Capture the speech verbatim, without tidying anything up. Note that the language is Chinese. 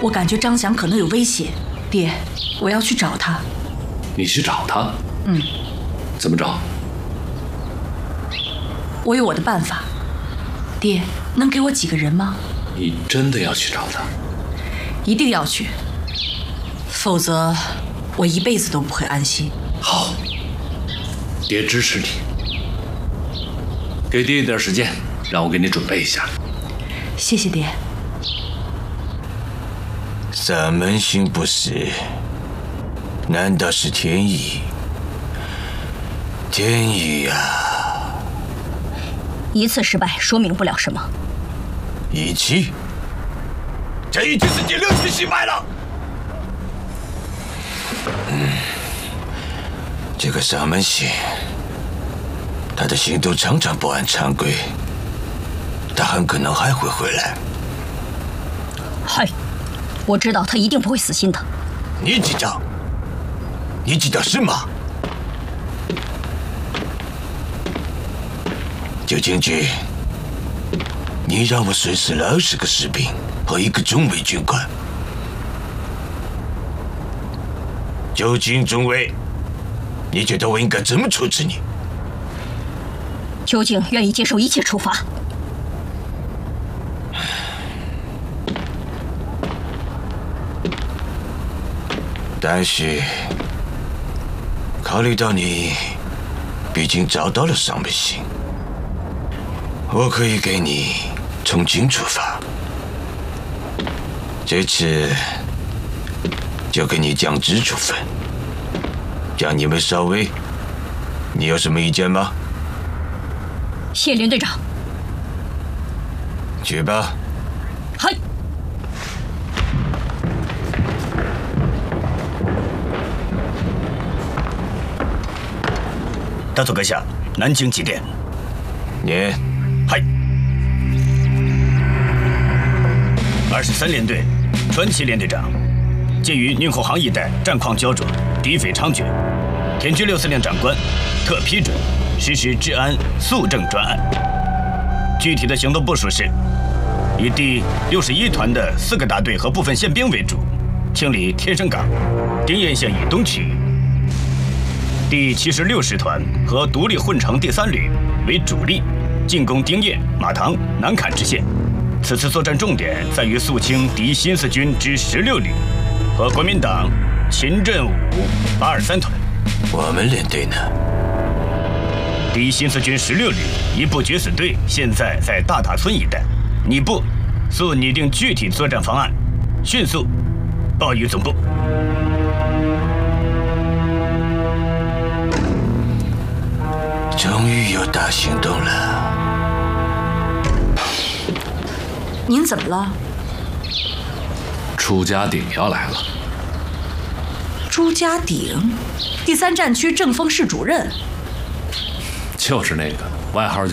我感觉张翔可能有危险，爹，我要去找他。 你去找他？ 嗯。 怎么找？ 我有我的办法。爹，能给我几个人吗？ 你真的要去找他？ 一定要去，否则我一辈子都不会安心。 好，爹支持你。给爹一点时间，让我给你准备一下。 谢谢爹。 三门星不死，难道是天意？天意啊！ 一次失败说明不了什么。 一起，这已经是第六次失败了。嗯，这个三门星，他的行动常常不按常规，他很可能还会回来。 嗨，我知道他一定不会死心的。 你知道？你知道什么？九将军，你让我损失了二十个士兵和一个中尉军官。九井中尉，你觉得我应该怎么处置你？ 究竟愿意接受一切处罚。 但是，考虑到你毕竟找到了三门星，我可以给你从轻处罚。这次就给你降职处分，将你们稍微，你有什么意见吗？ 谢林队长。 去吧。 嗨。 大佐阁下，南京几点？ 念。 嗨。二十三联队，川崎联队长，鉴于宁后杭一带战况焦灼，敌匪猖獗，田居六司令长官特批准实施治安肃正专案。具体的行动部署是：以第六十一团的四个大队和部分宪兵为主，清理天生港、丁堰县以东区域；第七十六师团和独立混成第三旅为主力，进攻丁堰、马塘、南坎支线。此次作战重点在于肃清敌新四军之十六旅和国民党秦振武八二三团。 我们连队呢？ 敌新四军十六旅一部决死队现在在大塔村一带，你部速拟定具体作战方案，迅速报于总部。 终于有大行动了。 您怎么了？ 朱家鼎要来了。 朱家鼎，第三战区正风室主任。 就是那个，外号叫